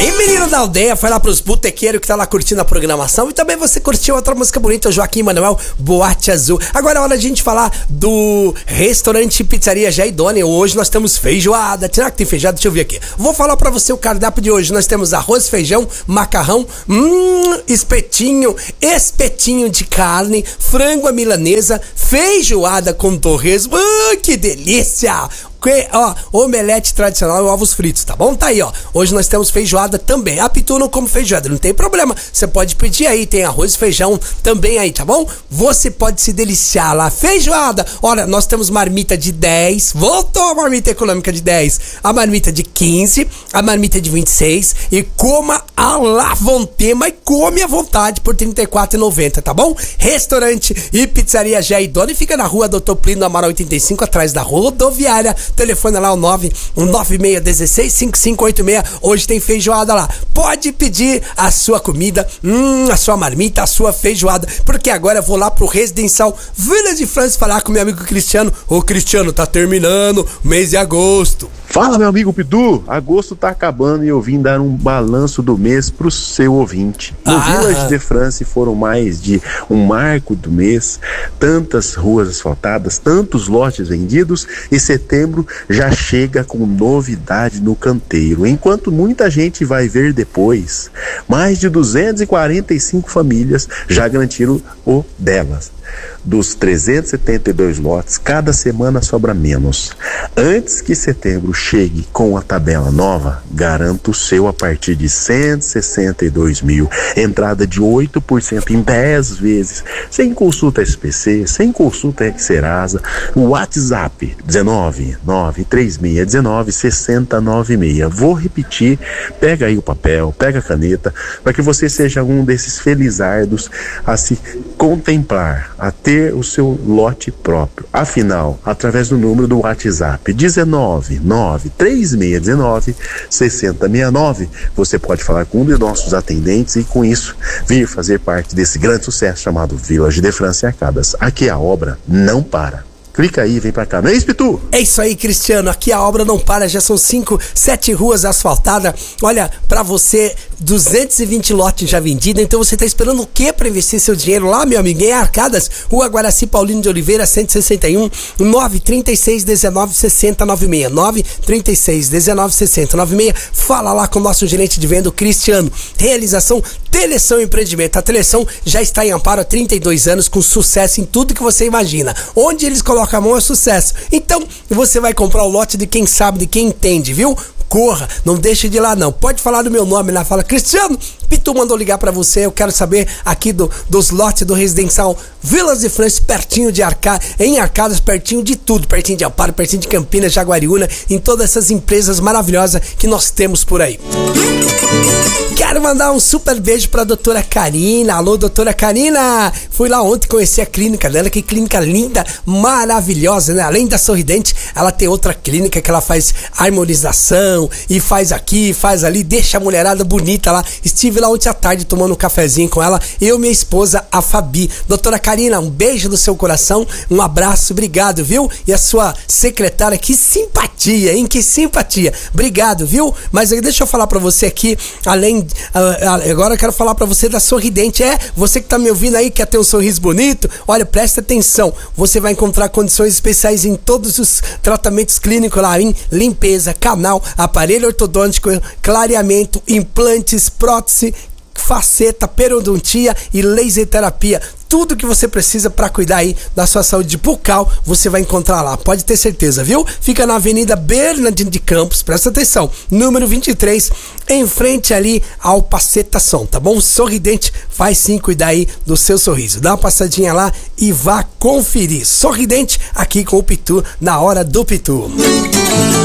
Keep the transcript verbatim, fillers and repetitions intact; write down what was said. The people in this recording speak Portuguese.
aí, menino da aldeia, foi lá pros botequeiros que tá lá curtindo a programação. E também você curtiu outra música bonita, o Joaquim Manuel, Boate Azul. Agora é hora de a gente falar do restaurante Pizzaria Jaidone. Hoje nós temos feijoada. Será que tem feijoada? Deixa eu ver aqui. Vou falar pra você o cardápio de hoje. Nós temos arroz, feijão, macarrão, hum, espetinho, espetinho de carne, frango à milanesa, feijoada com torresmo. Ah, que delícia! Que, ó, omelete tradicional e ovos fritos, tá bom? Tá aí, ó. Hoje nós temos feijoada também. A Pitu não come feijoada, não tem problema. Você pode pedir aí, tem arroz e feijão também aí, tá bom? Você pode se deliciar lá. Feijoada! Olha, nós temos marmita de dez. Voltou a marmita econômica de dez. A marmita de quinze. A marmita de vinte e seis. E coma a la vontema e come à vontade por trinta e quatro reais e noventa centavos, tá bom? Restaurante e Pizzaria Jaidone fica na rua Doutor Plínio Amaral oitenta e cinco, atrás da rodoviária. Telefone lá o nove nove seis um seis cinco cinco oito seis. Hoje tem feijoada lá. Pode pedir a sua comida, hum, a sua marmita, a sua feijoada. Porque agora eu vou lá pro Residencial Vila de França falar com meu amigo Cristiano. Ô Cristiano, tá terminando o mês de agosto. Fala, meu amigo Pitu, agosto tá acabando e eu vim dar um balanço do mês pro seu ouvinte. No Ah. Village de France foram mais de um marco do mês, tantas ruas asfaltadas, tantos lotes vendidos, e setembro já chega com novidade no canteiro. Enquanto muita gente vai ver depois, mais de duzentas e quarenta e cinco famílias já garantiram o delas. Dos trezentos e setenta e dois lotes, cada semana sobra menos. Antes que setembro chegue com a tabela nova, garanto o seu a partir de cento e sessenta e dois mil. Entrada de oito por cento em dez vezes, sem consulta S P C, sem consulta Serasa. O WhatsApp dezenove nove três seis um nove seis zero nove seis. Vou repetir, pega aí o papel, pega a caneta, para que você seja um desses felizardos a se contemplar, a ter o seu lote próprio. Afinal, através do número do WhatsApp dezenove nove três seis um nove seis zero seis nove, você pode falar com um de nossos atendentes e com isso vir fazer parte desse grande sucesso chamado Village de France Arcadas. Aqui a obra não para. Clica aí, vem pra cá. Não é isso, Pitu? É isso aí, Cristiano. Aqui a obra não para, já são cinco, sete ruas asfaltadas. Olha, pra você, duzentos e vinte lotes já vendidos. Então você tá esperando o quê pra investir seu dinheiro lá, meu amigo? Em Arcadas, Rua Guaraci Paulino de Oliveira, cento e sessenta e um, nove três seis um nove seis zero nove seis, nove três seis um nove seis zero nove seis. Fala lá com o nosso gerente de venda, o Cristiano. Realização Teleção Empreendimento. A Teleção já está em Amparo há trinta e dois anos, com sucesso em tudo que você imagina. Onde eles colocam a mão é sucesso. Então, você vai comprar o lote de quem sabe, de quem entende, viu? Corra, não deixe de ir lá não. Pode falar do meu nome lá, fala: Cristiano, Pitu mandou ligar pra você, eu quero saber aqui do, dos lotes do Residencial Vilas de France, pertinho de Arcadas, em Arcadas, pertinho de tudo, pertinho de Amparo, pertinho de Campinas, Jaguariúna, em todas essas empresas maravilhosas que nós temos por aí. Quero mandar um super beijo pra doutora Karina. Alô, doutora Karina! Fui lá ontem conhecer a clínica dela, que clínica linda, maravilhosa, né? Além da Sorridente, ela tem outra clínica que ela faz harmonização e faz aqui, faz ali, deixa a mulherada bonita lá. Estive lá ontem à tarde tomando um cafezinho com ela, eu e minha esposa, a Fabi. Doutora Karina, um beijo do seu coração, um abraço, obrigado, viu? E a sua secretária, que simpatia, hein? Que simpatia. Obrigado, viu? Mas deixa eu falar pra você aqui, além... Uh, agora eu quero falar pra você da Sorridente. É, você que tá me ouvindo aí, quer ter um sorriso bonito, olha, presta atenção, você vai encontrar condições especiais em todos os tratamentos clínicos lá, em limpeza, canal, aparelho ortodôntico, clareamento, implantes, prótese, faceta, periodontia e laser terapia. Tudo que você precisa para cuidar aí da sua saúde bucal, você vai encontrar lá, pode ter certeza, viu? Fica na Avenida Bernardino de Campos, presta atenção, número vinte e três, em frente ali ao Pacetação, tá bom? Sorridente vai sim cuidar aí do seu sorriso. Dá uma passadinha lá e vá conferir. Sorridente aqui com o Pitu, na hora do Pitu.